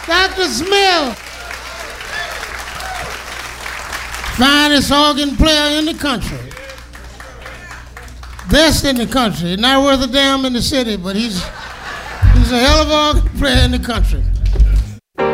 Dr. Smith, finest organ player in the country. Best in the country. Not worth a damn in the city, but he's a hell of an organ player in the country.